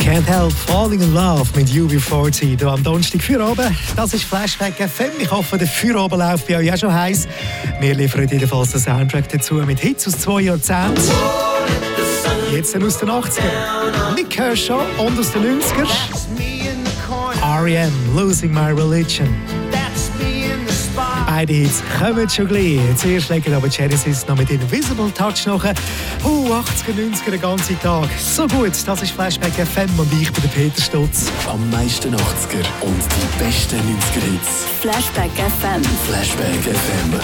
Can't Help Falling in Love mit UB40 hier am Donnerstag Feierabend. Das ist Flashback FM. Ich hoffe, der Feierabend läuft bei euch auch schon heiß. Wir liefern jedenfalls den Soundtrack dazu mit Hits aus 2 Jahrzehnten. Jetzt aus den 80ern. Nick Kershaw und aus den 90ern. R.E.M. Losing My Religion. Beide Hits kommen schon gleich. Zuerst legen aber Genesis noch mit Invisible Touch nach. 80er, 90er, den ganzen Tag. So gut, das ist Flashback FM und ich bin der Peter Stutz. Am meisten 80er und die besten 90er Hits. Flashback FM. Flashback FM.